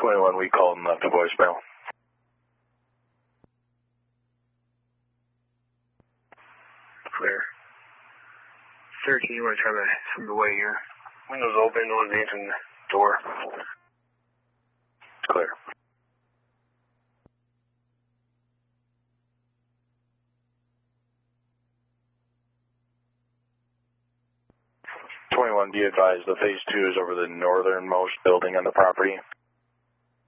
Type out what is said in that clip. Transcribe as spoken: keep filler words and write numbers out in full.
twenty-one, we called and left a voicemail. Clear. Sir, can you want to try the, from the way here? Windows open, no one's answering the door. Clear. twenty-one, be advised the phase two is over the northernmost building on the property.